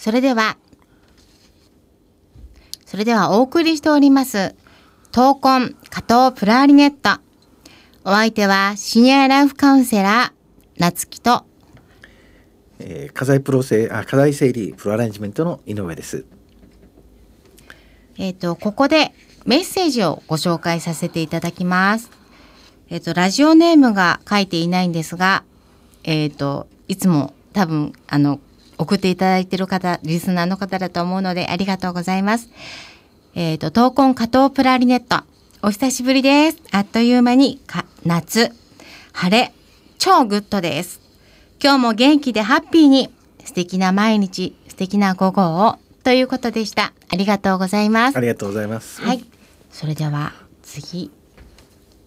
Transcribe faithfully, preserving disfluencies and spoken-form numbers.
それでは、それではお送りしております、闘魂加藤プラリネット。お相手はシニアライフカウンセラー、夏希と、 えー、課題プロセあ課題整理プロアレンジメントの井上です。 えっと、ここでメッセージをご紹介させていただきます。えっと、ラジオネームが書いていないんですが、えっと、いつも多分、あの、送っていただいている方、リスナーの方だと思うのでありがとうございます。えっと、闘魂加藤プラリネット。お久しぶりです。あっという間にか夏、晴れ、超グッドです。今日も元気でハッピーに素敵な毎日、素敵な午後をということでした。ありがとうございます。 ありがとうございます。 はい。それでは次。